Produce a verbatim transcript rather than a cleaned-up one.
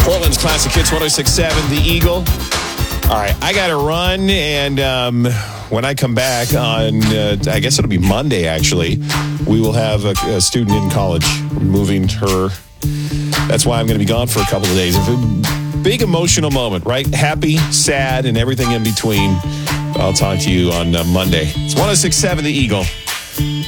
Portland's Classic Hits one oh six point seven, The Eagle. All right, I got to run, and um, when I come back on, uh, I guess it'll be Monday, actually, we will have a, a student in college. We're moving her. That's why I'm going to be gone for a couple of days. A big emotional moment, right? Happy, sad, and everything in between. I'll talk to you on uh, Monday. It's one oh six point seven, The Eagle.